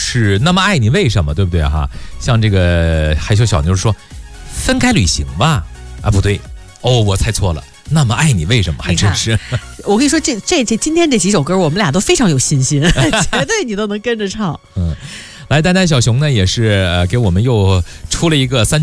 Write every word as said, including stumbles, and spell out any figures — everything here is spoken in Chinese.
是那么爱你为什么，对不对哈？像这个害羞小妞说分开旅行吧，啊不对，哦我猜错了，那么爱你为什么，还真是。 我跟你说，这这这今天这几首歌我们俩都非常有信心，绝对你都能跟着唱。 嗯，来丹丹小熊呢也是呃给我们又出了一个三